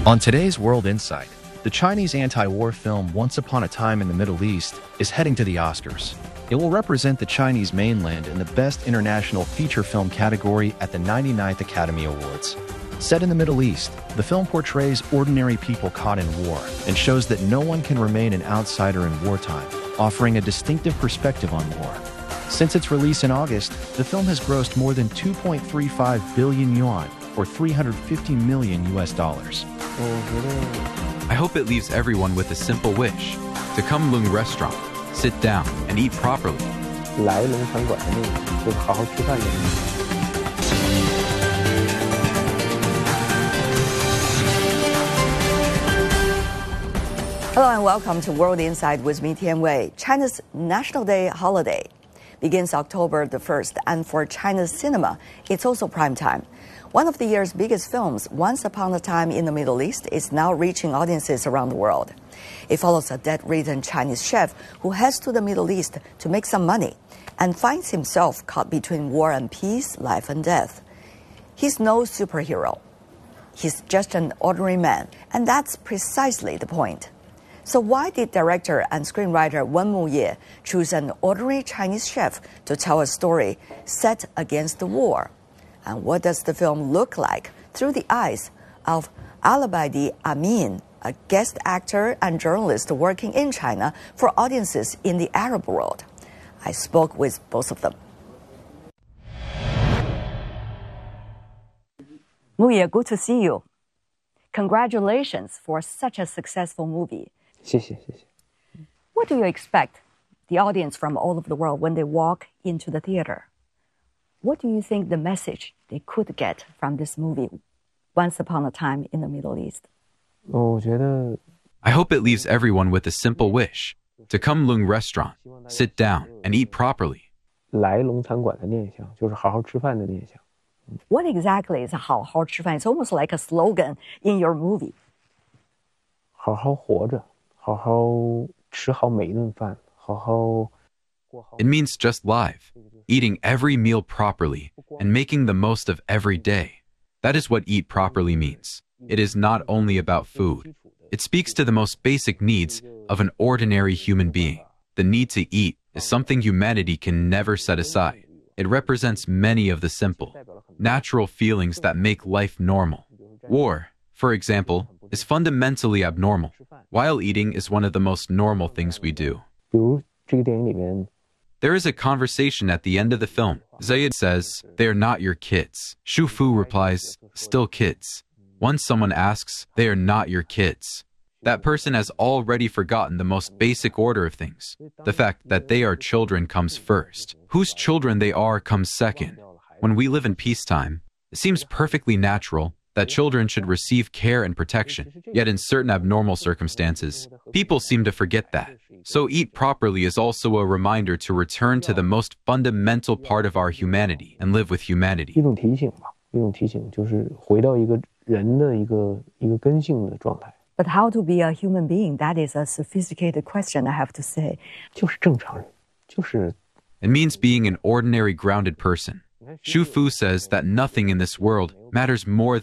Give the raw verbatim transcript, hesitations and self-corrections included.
On today's World Insight, the Chinese anti-war film Once Upon a Time in the Middle East is heading to the Oscars. It will represent the Chinese mainland in the Best International Feature Film category at the ninety-ninth Academy Awards. Set in the Middle East, the film portrays ordinary people caught in war and shows that no one can remain an outsider in wartime, offering a distinctive perspective on war. Since its release in August, the film has grossed more than two point three five billion yuan, or three hundred fifty million U S dollars. I hope it leaves everyone with a simple wish: to come Lung Restaurant, sit down, and eat properly. 来龙餐馆的那个，就是好好吃饭的那个。 Hello and welcome to World Insight with me, Tian Wei. China's National Day holiday begins October the first, and for China's cinema, it's also prime time. One of the year's biggest films, Once Upon a Time in the Middle East, is now reaching audiences around the world. It follows a debt-ridden Chinese chef who heads to the Middle East to make some money and finds himself caught between war and peace, life and death. He's no superhero. He's just an ordinary man, and that's precisely the point. So why did director and screenwriter Wen Muye choose an ordinary Chinese chef to tell a story set against the war? And what does the film look like through the eyes of Al-Abadi Amin, a guest actor and journalist working in China for audiences in the Arab world? I spoke with both of them. Muye, good to see you. Congratulations for such a successful movie. 谢谢谢谢。 What do you expect the audience from all over the world when they walk into the theater? What do you think the message they could get from this movie, Once Upon a Time in the Middle East? 我觉得 I hope it leaves everyone with a simple wish: to come Lung Restaurant, sit down, and eat properly. 来龙餐馆的念想，就是好好吃饭的念想。 What exactly is 好好吃饭? It's almost like a slogan in your movie. 好好活着，好好吃好每一顿饭，好好过好。 It means just live, eating every meal properly, and making the most of every day. That is what eat properly means. It is not only about food. It speaks to the most basic needs of an ordinary human being. The need to eat is something humanity can never set aside. It represents many of the simple, natural feelings that make life normal. War, for example, is fundamentally abnormal, while eating is one of the most normal things we do. 比如这个电影里面， There is a conversation at the end of the film. Zayed says, "They are not your kids." Shu Fu replies, "Still kids." Once someone asks, "They are not your kids," that person has already forgotten the most basic order of things. The fact that they are children comes first. Whose children they are comes second. When we live in peacetime, it seems perfectly natural that children should receive care and protection. Yet in certain abnormal circumstances, people seem to forget that. So eat properly is also a reminder to return to the most fundamental part of our humanity and live with humanity. 一种提醒吧，一种提醒就是回到一个人的一个一个根性的状态。 But how to be a human being? That is a sophisticated question, I have to say. 就是正常人，就是 It means being an ordinary grounded person. Shu Fu says that nothing in this world matters more